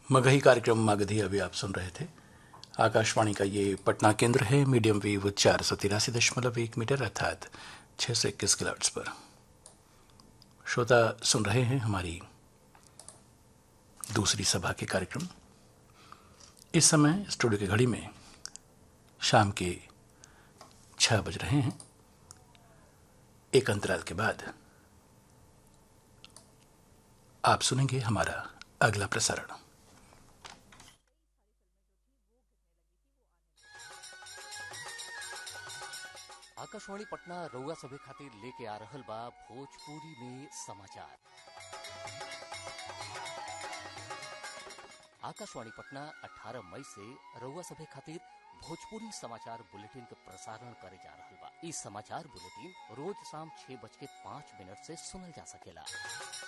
मगही कार्यक्रम मगधी अभी आप सुन रहे थे। आकाशवाणी का ये पटना केंद्र है। मीडियम वेव 483.1 मीटर अर्थात 621 किलोहर्ट्ज पर। श्रोता सुन रहे हैं हमारी दूसरी सभा के कार्यक्रम। इस समय स्टूडियो की घड़ी में शाम के 6 बज रहे हैं। एक अंतराल के बाद आप सुनेंगे हमारा अगला प्रसारण। आकाशवाणी पटना रउआ सभे खातिर लेके आ रहल बा भोजपुरी में समाचार। आकाशवाणी पटना 18 मई से रउआ सभे खातिर भोजपुरी समाचार बुलेटिन के प्रसारण करे जा रहल बा। इस समाचार बुलेटिन रोज शाम 6:05 से सुनल जा सकेला।